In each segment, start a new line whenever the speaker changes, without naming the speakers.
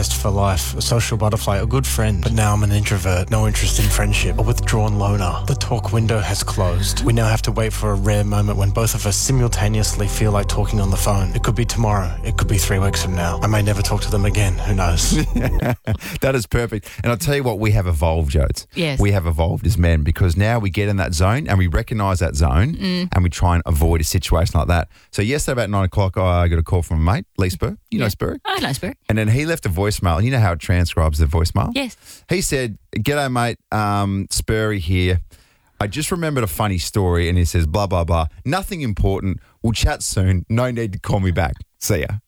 zest for life, a social butterfly, a good friend. But now I'm an introvert, no interest in friendship, a withdrawn loner. The talk window has closed. We now have to wait for a rare moment when both of us simultaneously feel like talking on the phone. It could be tomorrow. It could be 3 weeks from now. I may never talk to them again. Who knows?
That is perfect. And I'll tell you what, we have evolved, Jodes.
Yes.
We have evolved as men because now we get in that zone and we recognise that zone and we try and avoid a situation like that. So yesterday about 9 o'clock, I got a call from a mate, Lee Spur. You know Spur?
I know Spur.
And then he left a voicemail. And you know how it transcribes the voicemail?
Yes.
He said, "G'day, mate. Spurry here. I just remembered a funny story." And he says, blah, blah, blah. "Nothing important. We'll chat soon. No need to call me back. See ya."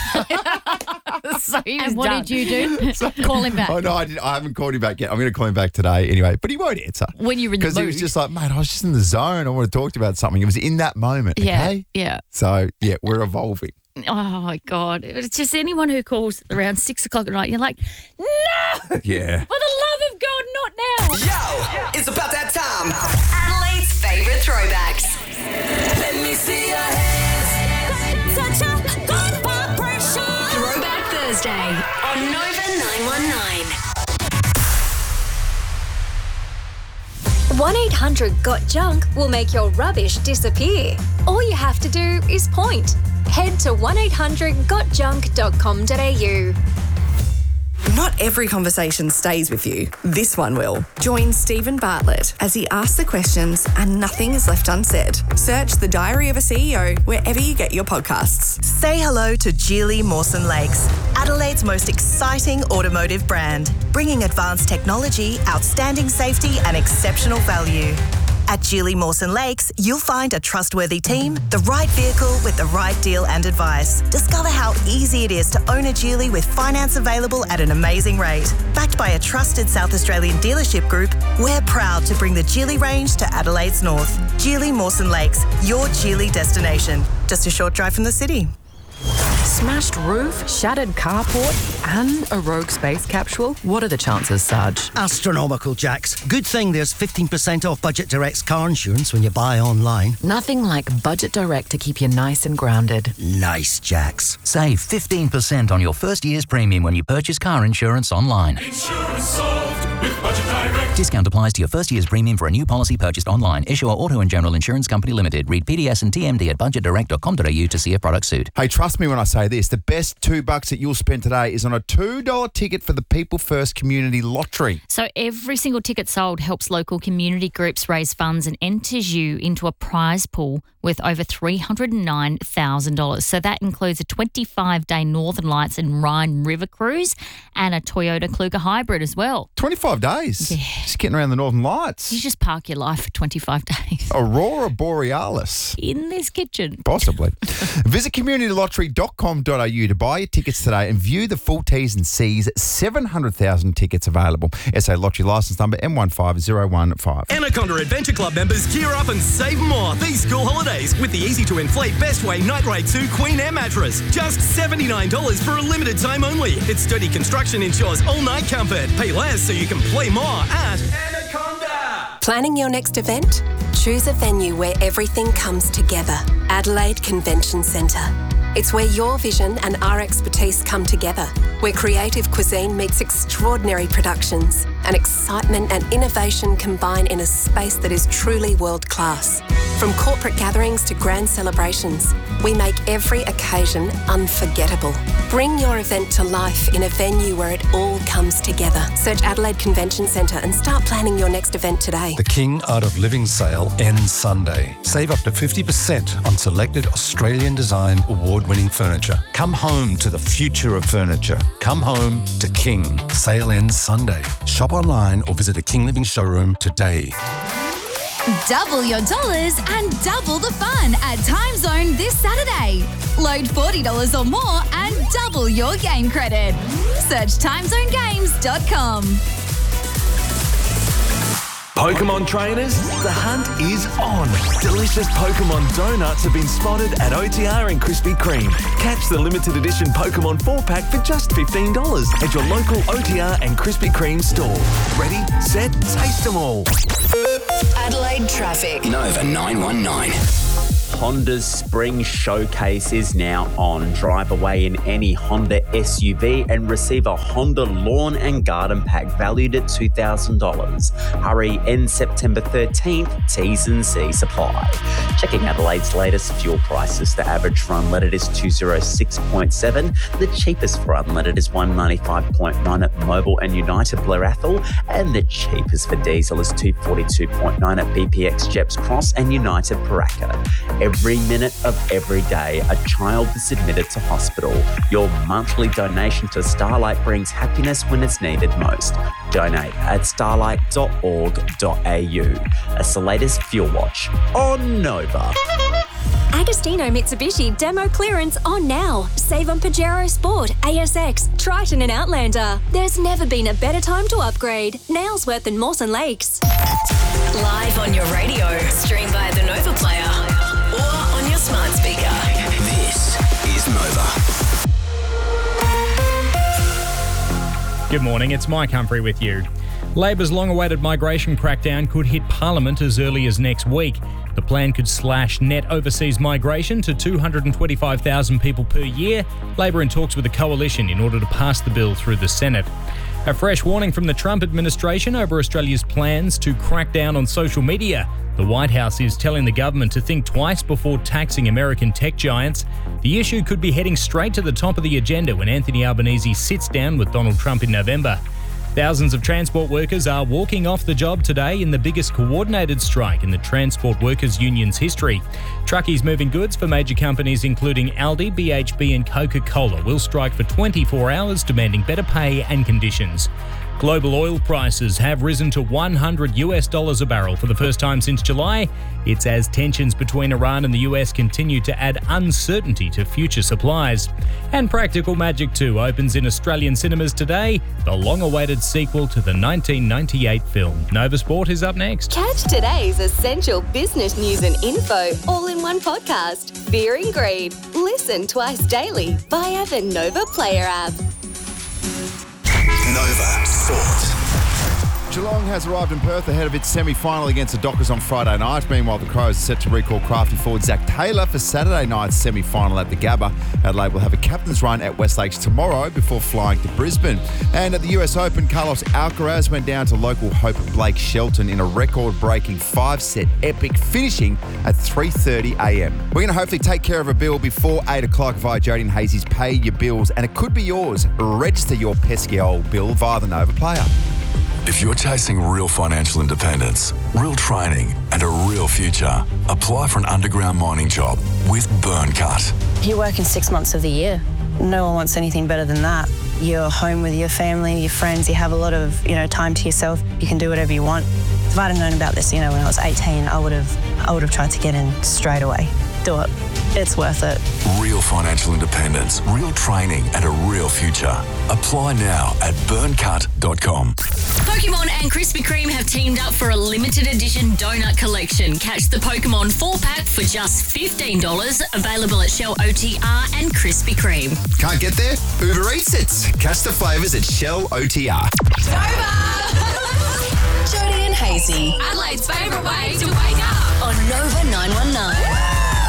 So he was
And what
done.
did you do? Call him back.
Oh, no, I haven't called him back yet. I'm going to call him back today anyway. But he won't answer.
When you're in the
Because he
mood.
was just like, "Mate, I was just in the zone. I want to talk to you about something." It was in that moment,
Yeah,
okay?
yeah.
So, yeah, we're evolving.
Oh, my God. It's just anyone who calls around 6 o'clock at night, you're like, no!
Yeah.
For the love of God, not now!
Yo, it's about that time.
Adelaide's favourite throwbacks.
Let me see your hands.
Such a good vibration. Throwback Thursday on Nova 919.
1-800-GOT-JUNK will make your rubbish disappear. All you have to do is point. Head to 1-800-GOT-JUNK.com.au.
Not every conversation stays with you. This one will. Join Stephen Bartlett as he asks the questions and nothing is left unsaid. Search The Diary of a CEO wherever you get your podcasts.
Say hello to Geely Mawson Lakes, Adelaide's most exciting automotive brand, bringing advanced technology, outstanding safety and exceptional value. At Geely Mawson Lakes, you'll find a trustworthy team, the right vehicle with the right deal and advice. Discover how easy it is to own a Geely with finance available at an amazing rate. Backed by a trusted South Australian dealership group, we're proud to bring the Geely range to Adelaide's north. Geely Mawson Lakes, your Geely destination. Just a short drive from the city.
Smashed roof, shattered carport, and a rogue space capsule? What are the chances, Sarge?
Astronomical, Jax. Good thing there's 15% off Budget Direct's car insurance when you buy online.
Nothing like Budget Direct to keep you nice and grounded.
Nice, Jax.
Save 15% on your first year's premium when you purchase car insurance online.
Insurance solved with Budget Direct.
Discount applies to your first year's premium for a new policy purchased online. Issuer Auto and General Insurance Company Limited. Read PDS and TMD at budgetdirect.com.au to see if products suit.
Hey, trust me when I say this. The best $2 that you'll spend today is on a $2 ticket for the People First Community Lottery.
So every single ticket sold helps local community groups raise funds and enters you into a prize pool worth over $309,000. So that includes a 25-day Northern Lights and Rhine River cruise and a Toyota Kluger hybrid as well.
25 days?
Yeah.
Just getting around the Northern Lights.
You just park your life for 25 days.
Aurora Borealis.
In this kitchen.
Possibly. Visit communitylottery.com.au to buy your tickets today and view the full T's and C's. 700,000 tickets available. SA Lottery licence number M15015.
Anaconda Adventure Club members gear up and save more these school holidays with the easy-to-inflate Bestway Night Raid 2 Queen Air mattress. Just $79 for a limited time only. Its sturdy construction ensures all-night comfort. Pay less so you can play more at Anaconda.
Planning your next event? Choose a venue where everything comes together. Adelaide Convention Centre. It's where your vision and our expertise come together, where creative cuisine meets extraordinary productions and excitement and innovation combine in a space that is truly world-class. From corporate gatherings to grand celebrations, we make every occasion unforgettable. Bring your event to life in a venue where it all comes together. Search Adelaide Convention Centre and start planning your next event today.
The King Art of Living sale ends Sunday. Save up to 50% on selected Australian design award-winning furniture. Come home to the future of furniture. Come home to King. Sale ends Sunday. Shop online or visit a King Living showroom today.
Double your dollars and double the fun at Time Zone this Saturday. Load $40 or more and double your game credit. Search timezonegames.com.
Pokemon trainers, the hunt is on. Delicious Pokemon donuts have been spotted at OTR and Krispy Kreme. Catch the limited edition Pokemon 4-pack for just $15 at your local OTR and Krispy Kreme store. Ready, set, taste them all.
Adelaide traffic.
Nova 919.
Honda's Spring Showcase is now on. Drive away in any Honda SUV and receive a Honda Lawn and Garden Pack valued at $2,000. Hurry in September 13th, T's and C's apply. Checking Adelaide's latest fuel prices. The average for unleaded is 206.7. The cheapest for unleaded is 195.9 at Mobil and United Blair Athol. And the cheapest for diesel is 242.9 at BPX Jeps Cross and United Paraka. Every minute of every day, a child is admitted to hospital. Your monthly donation to Starlight brings happiness when it's needed most. Donate at starlight.org.au. It's the latest fuel watch on Nova.
Agostino Mitsubishi demo clearance on now. Save on Pajero Sport, ASX, Triton and Outlander. There's never been a better time to upgrade. Nailsworth and Mawson Lakes.
Live on your radio, stream via the Nova Player or on your smart speaker.
This is Nova.
Good morning, it's Mike Humphrey with you. Labor's long-awaited migration crackdown could hit Parliament as early as next week. The plan could slash net overseas migration to 225,000 people per year. Labor in talks with the coalition in order to pass the bill through the Senate. A fresh warning from the Trump administration over Australia's plans to crack down on social media. The White House is telling the government to think twice before taxing American tech giants. The issue could be heading straight to the top of the agenda when Anthony Albanese sits down with Donald Trump in November. Thousands of transport workers are walking off the job today in the biggest coordinated strike in the Transport Workers Union's history. Truckies moving goods for major companies including Aldi, BHP and Coca-Cola will strike for 24 hours, demanding better pay and conditions. Global oil prices have risen to $100 a barrel for the first time since July. It's as tensions between Iran and the US continue to add uncertainty to future supplies. And Practical Magic 2 opens in Australian cinemas today, the long-awaited sequel to the 1998 film. Nova Sport is up next.
Catch today's essential business news and info all in one podcast. Fear and Greed. Listen twice daily via the Nova Player app.
Nova Sport.
Geelong has arrived in Perth ahead of its semi-final against the Dockers on Friday night. Meanwhile, the Crows are set to recall crafty forward Zach Taylor for Saturday night's semi-final at the Gabba. Adelaide will have a captain's run at West Lakes tomorrow before flying to Brisbane. And at the US Open, Carlos Alcaraz went down to local hope Blake Shelton in a record-breaking 5-set epic, finishing at 3:30am. We're going to hopefully take care of a bill before 8 o'clock via Jody and Hazy's Pay Your Bills, and it could be yours. Register your pesky old bill via the Nova Player.
If you're chasing real financial independence, real training, and a real future, apply for an underground mining job with Burncut.
You're working 6 months of the year. No one wants anything better than that. You're home with your family, your friends, you have a lot of, time to yourself. You can do whatever you want. If I'd have known about this, when I was 18, I would have tried to get in straight away. Do it. It's worth it.
Real financial independence, real training, and a real future. Apply now at burncut.com.
Pokemon and Krispy Kreme have teamed up for a limited edition donut collection. Catch the Pokemon 4-pack for just $15, available at Shell OTR and Krispy Kreme.
Can't get there? Uber Eats it. Catch the flavours at Shell OTR.
Jody and Hazy. Adelaide's favourite way to wake up on Nova 919.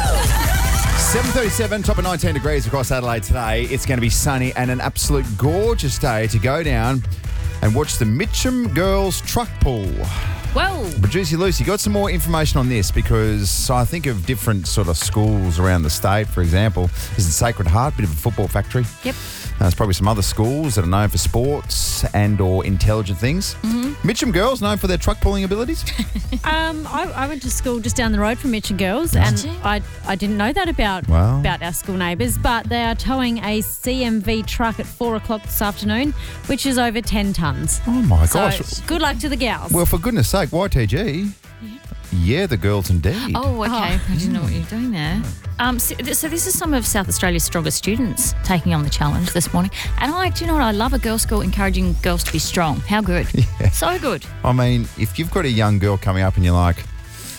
7:37, top of 19 degrees across Adelaide today. It's going to be sunny and an absolute gorgeous day to go down and watch the Mitcham Girls Truck Pull.
Whoa.
Producer Lucy, got some more information on this because I think of different sort of schools around the state. For example, there's the Sacred Heart, bit of a football factory.
Yep.
There's probably some other schools that are known for sports and or intelligent things.
Mm-hmm.
Mitcham Girls known for their truck pulling abilities?
I went to school just down the road from Mitcham Girls, and I didn't know that about our school neighbours, but they are towing a CMV truck at 4 o'clock this afternoon, which is over 10 tonnes.
Oh my
so
gosh.
Good luck to the gals.
Well, for goodness sake, YTG. Yeah, the girls indeed.
Oh, okay. I didn't know what you were doing there. So this is some of South Australia's strongest students taking on the challenge this morning. And do you know what? I love a girls' school encouraging girls to be strong. How good. Yeah. So good.
I mean, if you've got a young girl coming up and you're like,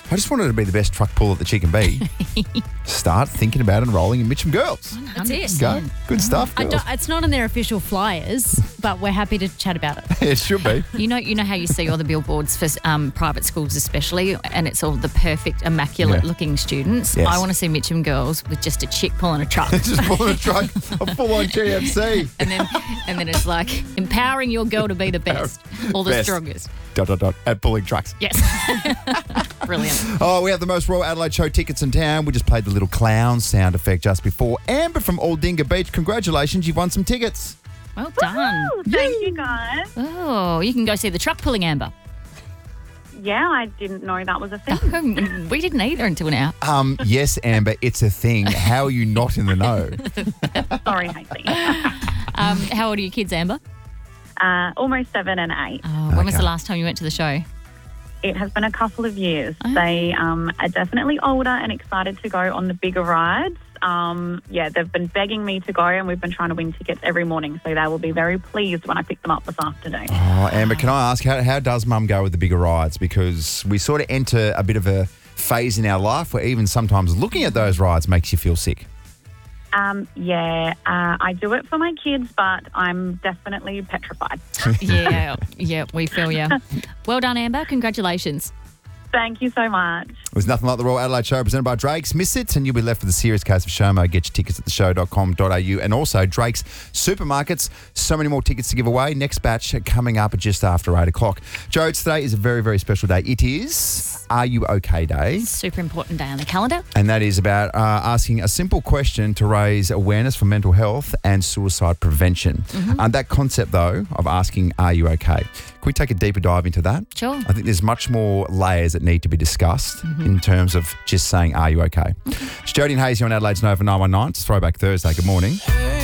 I just wanted to be the best truck puller that she can be. Start thinking about enrolling in Mitcham Girls.
That's it.
Go. Good stuff, girls.
It's not on their official flyers, but we're happy to chat about it.
It should be.
You know how you see all the billboards for private schools especially, and it's all the perfect, immaculate-looking students.
Yes.
I want to see Mitcham Girls with just a chick pulling a truck.
Just pulling a truck, a full-on GMC.
And then it's like empowering your girl to be the best or the strongest. ...
at pulling trucks.
Yes. Brilliant.
Oh, we have the most Royal Adelaide Show tickets in town. We just played the little clown sound effect just before. Amber from Aldinga Beach, congratulations, you've won some tickets.
Well done.
Woo-hoo! Thank you, guys.
Oh, you can go see the truck pulling, Amber.
Yeah, I didn't know that was a thing.
We didn't either until now.
Yes, Amber, it's a thing. How are you not in the know?
Sorry, Hayley.
How old are your kids, Amber?
Almost 7 and 8.
Oh, when was the last time you went to the show?
It has been a couple of years. They are definitely older and excited to go on the bigger rides. They've been begging me to go, and we've been trying to win tickets every morning, so they will be very pleased when I pick them up this afternoon.
Oh, Amber, can I ask, how does Mum go with the bigger rides? Because we sort of enter a bit of a phase in our life where even sometimes looking at those rides makes you feel sick.
I do it for my kids, but I'm definitely petrified.
Yeah, we feel you. Well done, Amber. Congratulations.
Thank you so much.
It was nothing like the Royal Adelaide Show presented by Drake's. Miss it and you'll be left with a serious case of SHOMO. Get your tickets at theshow.com.au and also Drake's Supermarkets. So many more tickets to give away. Next batch coming up just after 8 o'clock. Joe, today is a very, very special day. It is Are You OK Day.
Super important day on the calendar.
And that is about asking a simple question to raise awareness for mental health and suicide prevention.
Mm-hmm.
That concept, though, of asking, are you okay? Can we take a deeper dive into that?
Sure.
I think there's much more layers that need to be discussed in terms of just saying, are you okay? It's Jody and Hazy on Adelaide's Nova 919. It's Throwback Thursday. Good morning.